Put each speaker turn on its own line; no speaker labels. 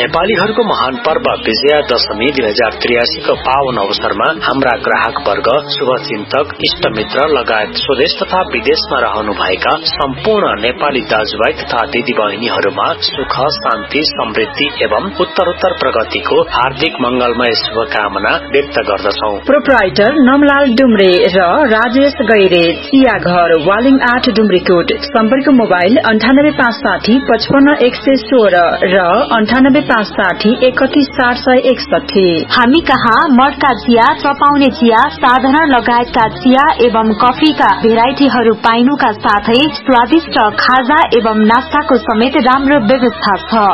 नेपालीहरूको महान पर्व विजयादशमी 2083 को पावन अवसरमा हाम्रा ग्राहक वर्ग, शुभचिन्तक, इष्टमित्र लगायत स्वदेश तथा विदेशमा रहनुभएका सम्पूर्ण नेपाली दाजुभाइ तथा दिदीबहिनीहरूमा सुख, शान्ति, समृद्धि एवं उत्तरोत्तर प्रगतिको हार्दिक मंगलमय शुभकामना व्यक्त गर्दछौं।
प्रोप्राइटर नमलाल डुम्रे र राजेश गैरे, चिया घर, वालिङ 8 डुम्रीकोट। सम्पर्क मोबाइल 9856 55116 र 9856 31761।
हामी कहाँ मडका चिया, चपाउने चिया, साधारण लगायतका चिया एवं कफीका भेराइटीहरू पाइनुका साथै स्वादिष्ट खाजा एवं नास्ताको समेत राम्रो व्यवस्था छ।